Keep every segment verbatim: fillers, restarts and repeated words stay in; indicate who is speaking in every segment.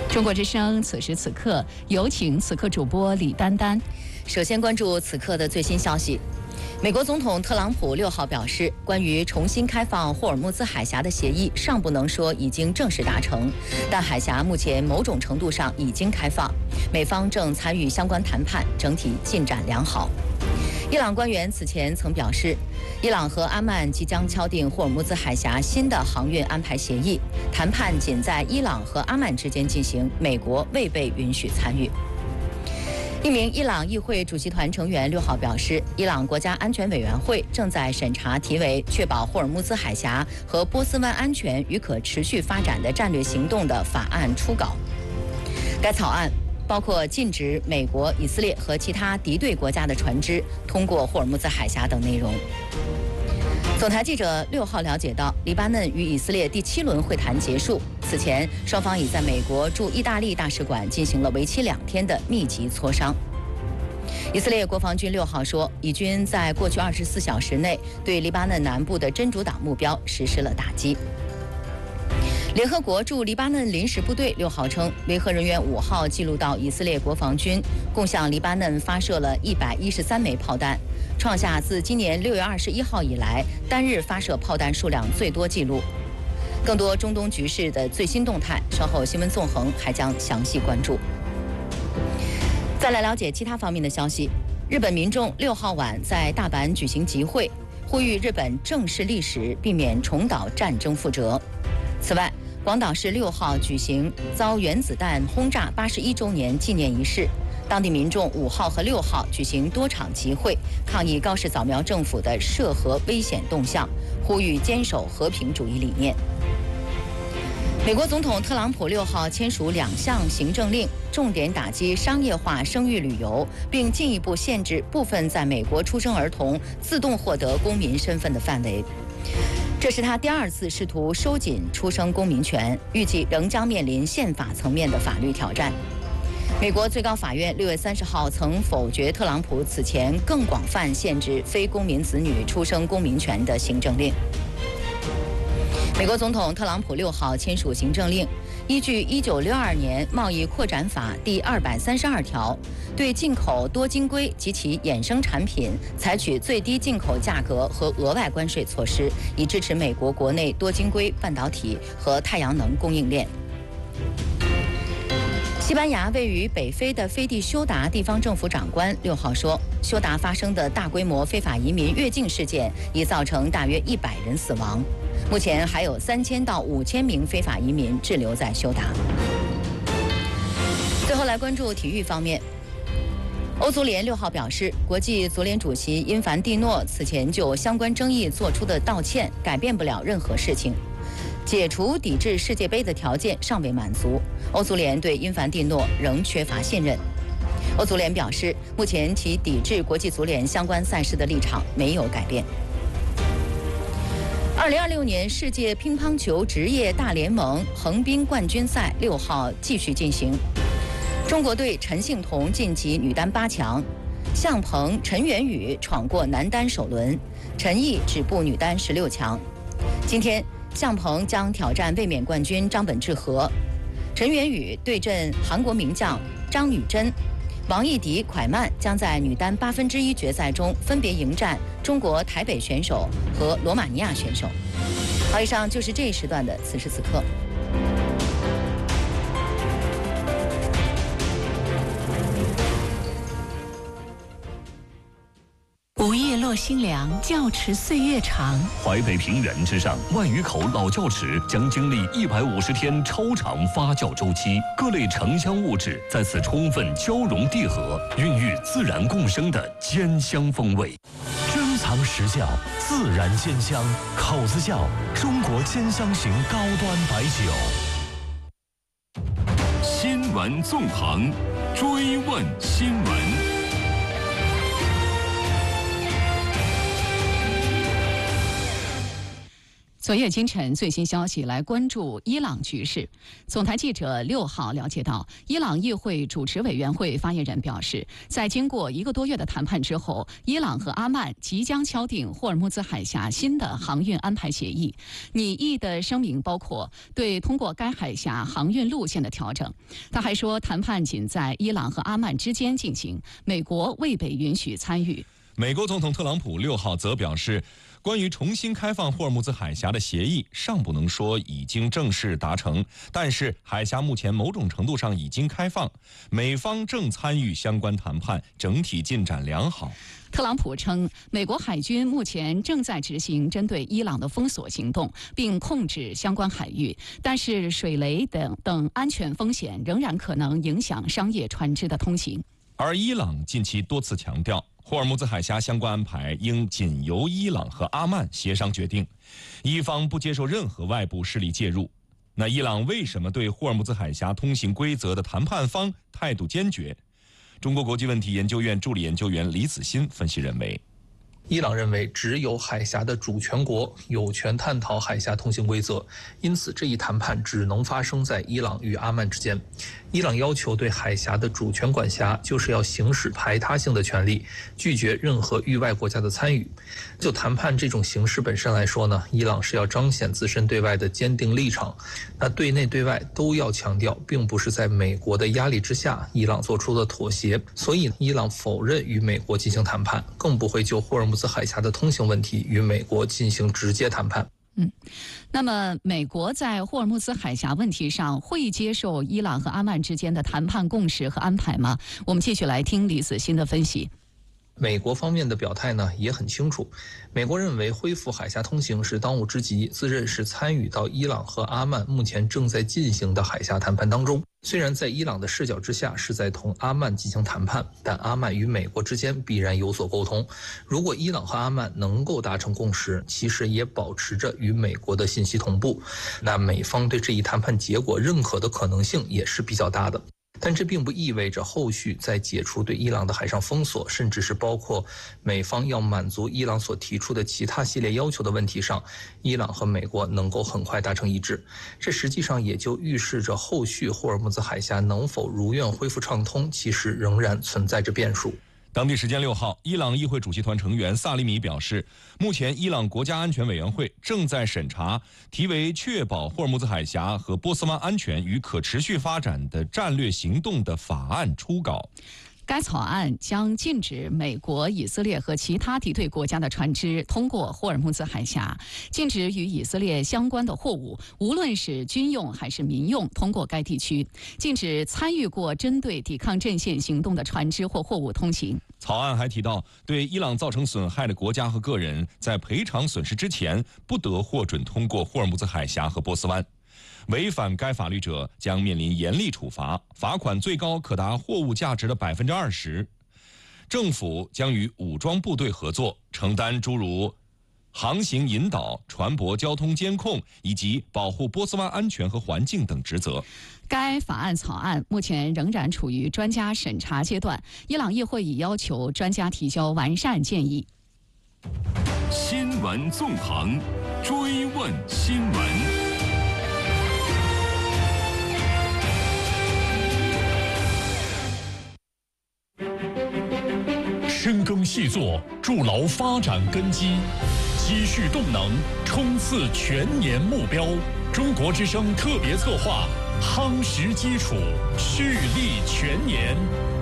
Speaker 1: 中国之声，此时此刻，有请此刻主播李丹丹。
Speaker 2: 首先关注此刻的最新消息。美国总统特朗普六号表示，关于重新开放霍尔木兹海峡的协议尚不能说已经正式达成，但海峡目前某种程度上已经开放，美方正参与相关谈判，整体进展良好。伊朗官员此前曾表示，伊朗和阿曼即将敲定霍尔木兹海峡新的航运安排协议，谈判仅在伊朗和阿曼之间进行，美国未被允许参与。一名伊朗议会主席团成员六号表示，伊朗国家安全委员会正在审查题为《确保霍尔木兹海峡和波斯湾安全与可持续发展的战略行动》的法案初稿。该草案包括禁止美国、以色列和其他敌对国家的船只通过霍尔木兹海峡等内容。总台记者六号了解到，黎巴嫩与以色列第七轮会谈结束，此前双方已在美国驻意大利大使馆进行了为期两天的密集磋商。以色列国防军六号说，以军在过去二十四小时内对黎巴嫩南部的真主党目标实施了打击。联合国驻黎巴嫩临时部队六号称，维和人员五号记录到以色列国防军共向黎巴嫩发射了一百一十三枚炮弹，创下自今年六月二十一号以来单日发射炮弹数量最多纪录。更多中东局势的最新动态，稍后新闻纵横还将详细关注。再来了解其他方面的消息。日本民众六号晚在大阪举行集会，呼吁日本正视历史，避免重蹈战争覆辙。此外，广岛市六号举行遭原子弹轰炸八十一周年纪念仪式，当地民众五号和六号举行多场集会，抗议高市早苗政府的涉核危险动向，呼吁坚守和平主义理念。美国总统特朗普六号签署两项行政令，重点打击商业化生育旅游，并进一步限制部分在美国出生儿童自动获得公民身份的范围。这是他第二次试图收紧出生公民权，预计仍将面临宪法层面的法律挑战。美国最高法院六月三十号曾否决特朗普此前更广泛限制非公民子女出生公民权的行政令。美国总统特朗普六号签署行政令，依据一九六二年贸易扩展法第二百三十二条，对进口多晶硅及其衍生产品采取最低进口价格和额外关税措施，以支持美国国内多晶硅、半导体和太阳能供应链。西班牙位于北非的飞地休达地方政府长官六号说，休达发生的大规模非法移民越境事件已造成大约一百人死亡。目前还有三千到五千名非法移民滞留在休达。最后来关注体育方面，欧足联六号表示，国际足联主席因凡蒂诺此前就相关争议做出的道歉改变不了任何事情，解除抵制世界杯的条件尚未满足，欧足联对因凡蒂诺仍缺乏信任。欧足联表示，目前其抵制国际足联相关赛事的立场没有改变。二零二六年世界乒乓球职业大联盟横滨冠军赛六号继续进行，中国队陈幸同晋级女单八强，向鹏、陈元宇闯过男单首轮，陈毅止步女单十六强。今天，向鹏将挑战卫冕冠军张本智和，陈元宇对阵韩国名将张宇珍。王艺迪、蒯曼将在女单八分之一决赛中分别迎战中国台北选手和罗马尼亚选手。好，以上就是这一时段的此时此刻。
Speaker 1: 午夜落星凉，教池岁月长。
Speaker 3: 淮北平原之上，万余口老窖池将经历一百五十天超长发酵周期，各类城乡物质在此充分交融缔合，孕育自然共生的坚香风味。
Speaker 4: 珍藏实窖，自然坚香，口子窖，中国坚香型高端白酒。
Speaker 5: 新闻纵横，追问新闻。
Speaker 1: 昨夜今晨最新消息来关注伊朗局势。总台记者六号了解到，伊朗议会主持委员会发言人表示，在经过一个多月的谈判之后，伊朗和阿曼即将敲定霍尔木兹海峡新的航运安排协议。拟议的声明包括对通过该海峡航运路线的调整。他还说，谈判仅在伊朗和阿曼之间进行，美国未被允许参与。
Speaker 6: 美国总统特朗普六号则表示，关于重新开放霍尔木兹海峡的协议尚不能说已经正式达成，但是海峡目前某种程度上已经开放，美方正参与相关谈判，整体进展良好。
Speaker 1: 特朗普称，美国海军目前正在执行针对伊朗的封锁行动，并控制相关海域，但是水雷等等安全风险仍然可能影响商业船只的通行。
Speaker 6: 而伊朗近期多次强调，霍尔木兹海峡相关安排应仅由伊朗和阿曼协商决定，伊方不接受任何外部势力介入。那伊朗为什么对霍尔木兹海峡通行规则的谈判方态度坚决？中国国际问题研究院助理研究员李子欣分析认为，
Speaker 7: 伊朗认为只有海峡的主权国有权探讨海峡通行规则，因此这一谈判只能发生在伊朗与阿曼之间。伊朗要求对海峡的主权管辖，就是要行使排他性的权利，拒绝任何域外国家的参与。就谈判这种形式本身来说呢，伊朗是要彰显自身对外的坚定立场，那对内对外都要强调，并不是在美国的压力之下，伊朗做出的妥协。所以，伊朗否认与美国进行谈判，更不会就霍尔木兹海峡的通行问题与美国进行直接谈判。
Speaker 1: 嗯，那么美国在霍尔木兹海峡问题上会接受伊朗和阿曼之间的谈判共识和安排吗？我们继续来听李子欣的分析。
Speaker 7: 美国方面的表态呢也很清楚，美国认为恢复海峡通行是当务之急，自认是参与到伊朗和阿曼目前正在进行的海峡谈判当中。虽然在伊朗的视角之下是在同阿曼进行谈判，但阿曼与美国之间必然有所沟通。如果伊朗和阿曼能够达成共识，其实也保持着与美国的信息同步，那美方对这一谈判结果认可的可能性也是比较大的。但这并不意味着后续在解除对伊朗的海上封锁，甚至是包括美方要满足伊朗所提出的其他系列要求的问题上，伊朗和美国能够很快达成一致。这实际上也就预示着后续霍尔木兹海峡能否如愿恢复畅通，其实仍然存在着变数。
Speaker 6: 当地时间六号，伊朗议会主席团成员萨利米表示，目前伊朗国家安全委员会正在审查题为《确保霍尔木兹海峡和波斯湾安全与可持续发展的战略行动》的法案初稿。
Speaker 1: 该草案将禁止美国、以色列和其他敌对国家的船只通过霍尔木兹海峡，禁止与以色列相关的货物，无论是军用还是民用，通过该地区，禁止参与过针对抵抗阵线行动的船只或货物通行。
Speaker 6: 草案还提到，对伊朗造成损害的国家和个人，在赔偿损失之前，不得获准通过霍尔木兹海峡和波斯湾。违反该法律者将面临严厉处罚，罚款最高可达货物价值的百分之二十。政府将与武装部队合作，承担诸如航行引导、船舶交通监控以及保护波斯湾安全和环境等职责。
Speaker 1: 该法案草案目前仍然处于专家审查阶段，伊朗议会已要求专家提交完善建议。
Speaker 5: 新闻纵横，追问新闻。
Speaker 4: 深耕细作，筑牢发展根基，积蓄动能，冲刺全年目标。中国之声特别策划，夯实基础，蓄力全年。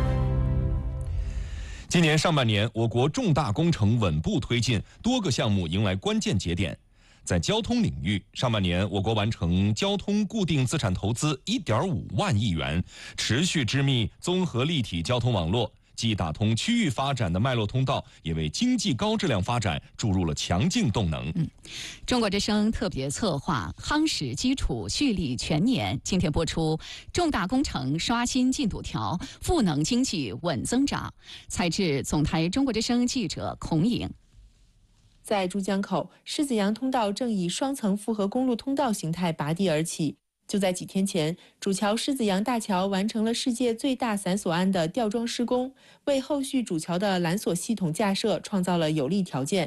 Speaker 6: 今年上半年，我国重大工程稳步推进，多个项目迎来关键节点。在交通领域，上半年我国完成交通固定资产投资 一点五万亿元，持续织密综合立体交通网络。既打通区域发展的脉络通道，也为经济高质量发展注入了强劲动能。
Speaker 1: 嗯，中国之声特别策划夯实基础，蓄力全年。今天播出重大工程刷新进度条，赋能经济稳增长。采制总台中国之声记者孔颖。
Speaker 8: 在珠江口，狮子洋通道正以双层复合公路通道形态拔地而起。就在几天前，主桥狮子洋大桥完成了世界最大散锁鞍的吊装施工，为后续主桥的缆索系统架设创造了有利条件。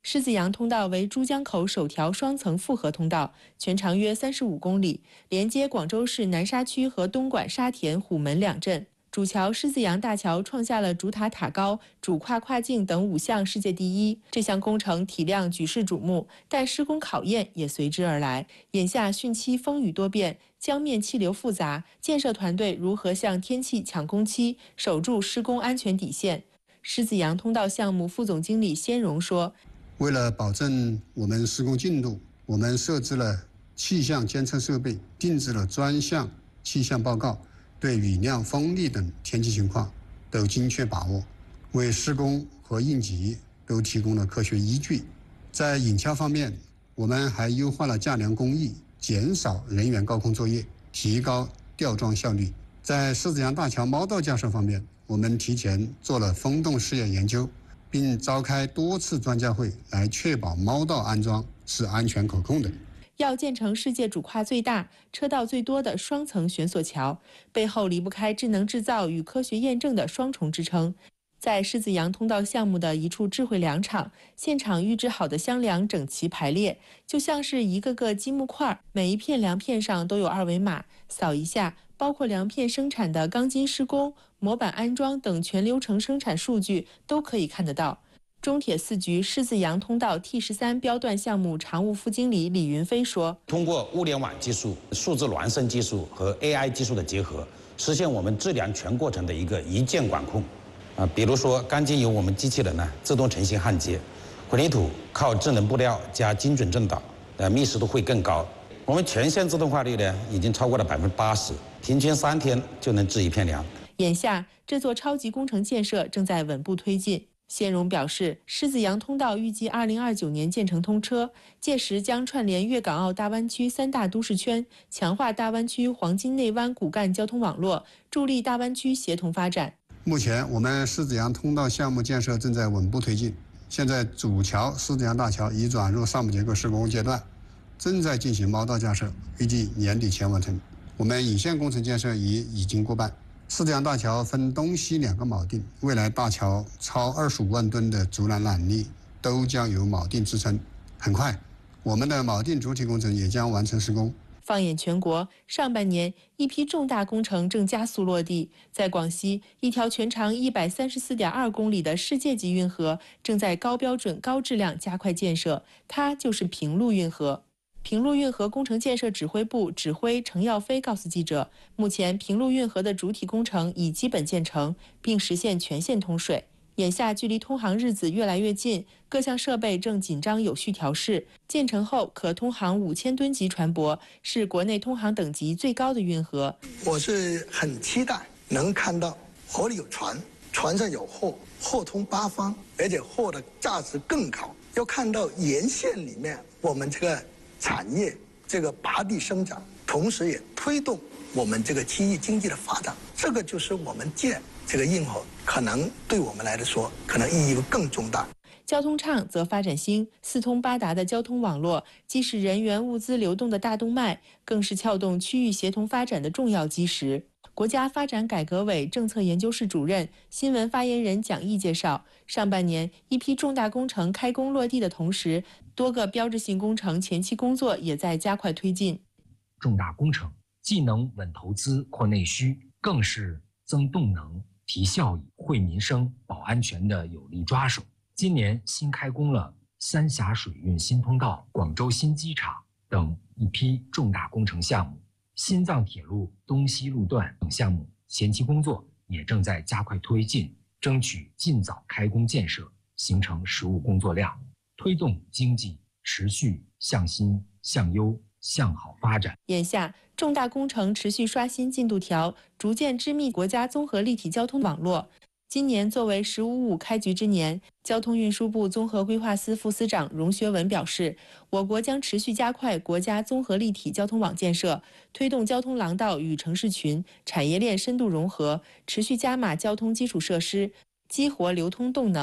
Speaker 8: 狮子洋通道为珠江口首条双层复合通道，全长约三十五公里，连接广州市南沙区和东莞沙田、虎门两镇。主桥狮子洋大桥创下了主塔塔高、主跨跨境等五项世界第一。这项工程体量举世瞩目，但施工考验也随之而来。眼下汛期风雨多变，江面气流复杂，建设团队如何向天气抢工期，守住施工安全底线？狮子洋通道项目副总经理先荣说：“
Speaker 9: 为了保证我们施工进度，我们设置了气象监测设备，定制了专项气象报告。”对雨量、风力等天气情况都精确把握，为施工和应急都提供了科学依据。在引桥方面，我们还优化了架梁工艺，减少人员高空作业，提高吊装效率。在狮子洋大桥猫道架设方面，我们提前做了风洞试验研究，并召开多次专家会，来确保猫道安装是安全可控的。
Speaker 8: 要建成世界主跨最大、车道最多的双层悬索桥，背后离不开智能制造与科学验证的双重支撑。在狮子洋通道项目的一处智慧梁场，现场预制好的箱梁整齐排列，就像是一个个积木块，每一片梁片上都有二维码，扫一下，包括梁片生产的钢筋施工、模板安装等全流程生产数据都可以看得到。中铁四局狮子洋通道 T 十三标段项目常务副经理李云飞说：“
Speaker 10: 通过物联网技术、数字孪生技术和 A I 技术的结合，实现我们质量全过程的一个一键管控。啊，比如说钢筋由我们机器人呢自动成型焊接，混凝土靠智能布料加精准正导，呃，密实度会更高。我们全线自动化率呢已经超过了百分之八十，平均三天就能制一片梁。”
Speaker 8: 眼下，这座超级工程建设正在稳步推进。谢荣表示，狮子洋通道预计二零二九年建成通车，届时将串联粤港澳大湾区三大都市圈，强化大湾区黄金内湾骨干交通网络，助力大湾区协同发展。
Speaker 9: 目前，我们狮子洋通道项目建设正在稳步推进。现在，主桥狮子洋大桥已转入上部结构施工阶段，正在进行猫道架设，预计年底前完成。我们引线工程建设已已经过半。狮子洋大桥分东西两个锚定，未来大桥超二十五万吨的阻拦缆力都将由锚定支撑。很快，我们的锚定主体工程也将完成施工。
Speaker 8: 放眼全国，上半年一批重大工程正加速落地。在广西，一条全长一百三十四点二公里的世界级运河正在高标准、高质量加快建设，它就是平陆运河。平陆运河工程建设指挥部指挥程耀飞告诉记者，目前平陆运河的主体工程已基本建成，并实现全线通水。眼下距离通航日子越来越近，各项设备正紧张有序调试。建成后可通航五千吨级船舶，是国内通航等级最高的运河。
Speaker 11: 我是很期待能看到河里有船，船上有货，货通八方，而且货的价值更高。要看到沿线里面我们这个产业这个拔地生长，同时也推动我们这个区域经济的发展，这个就是我们建这个运河可能对我们来说可能意义更重大。
Speaker 8: 交通畅则发展兴，四通八达的交通网络既是人员物资流动的大动脉，更是撬动区域协同发展的重要基石。国家发展改革委政策研究室主任、新闻发言人蒋毅介绍，上半年一批重大工程开工落地的同时，多个标志性工程前期工作也在加快推进。
Speaker 12: 重大工程既能稳投资、扩内需，更是增动能、提效益、惠民生、保安全的有力抓手。今年新开工了三峡水运新通道、广州新机场等一批重大工程项目。新藏铁路东西路段等项目前期工作也正在加快推进，争取尽早开工建设，形成实务工作量，推动经济持续向新、向优、向好发展。
Speaker 8: 眼下，重大工程持续刷新进度条，逐渐织密国家综合立体交通网络。今年作为“十五五”开局之年，交通运输部综合规划司副司长荣学文表示，我国将持续加快国家综合立体交通网建设，推动交通廊道与城市群、产业链深度融合，持续加码交通基础设施，激活流通动能。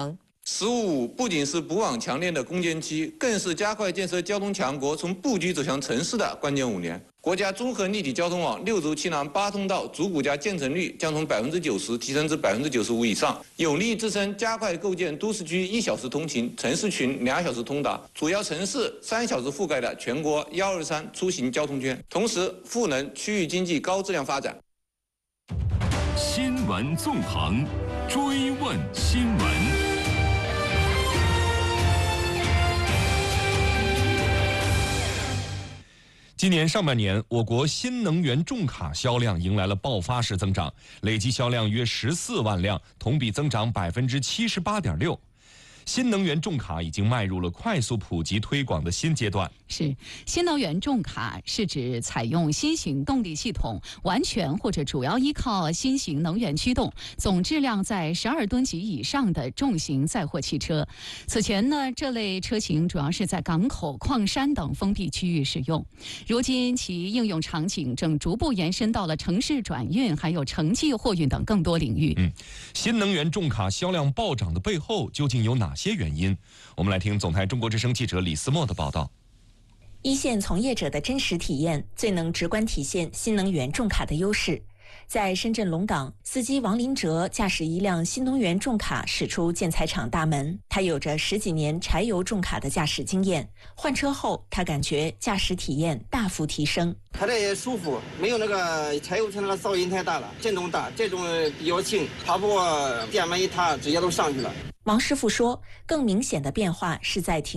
Speaker 13: 十五五不仅是补网强链的攻坚期，更是加快建设交通强国从布局走向城市的关键五年。国家综合立体交通网六轴七廊八通道主骨架建成率将从百分之九十提升至百分之九十五以上，有力支撑加快构建都市区一小时通勤、城市群两小时通达、主要城市三小时覆盖的全国幺二三出行交通圈，同时赋能区域经济高质量发展。
Speaker 5: 新闻纵横，追问新闻。
Speaker 6: 今年上半年，我国新能源重卡销量迎来了爆发式增长，累计销量约十四万辆，同比增长百分之七十八点六。新能源重卡已经迈入了快速普及推广的新阶段。
Speaker 1: 是，新能源重卡是指采用新型动力系统，完全或者主要依靠新型能源驱动，总质量在十二吨级以上的重型载货汽车。此前呢，这类车型主要是在港口、矿山等封闭区域使用。如今其应用场景正逐步延伸到了城市转运，还有城际货运等更多领域。
Speaker 6: 嗯，新能源重卡销量暴涨的背后究竟有哪些原因？我们来听总台中国之声记者李思墨的报道。
Speaker 14: 一线从业者的真实体验，最能直观体现新能源重卡的优势。在深圳龙岗，司机王林哲驾驶一辆新能源重卡驶出建材厂大门。他有着十几年柴油重卡的驾驶经验，换车后，他感觉驾驶体验大幅提升。
Speaker 15: 开得也舒服，没有那个柴油车那个噪音太大了，震动大，这种比较轻，爬坡电门一踏，直接都上去了。
Speaker 14: 王师傅说，更明显的变化是在停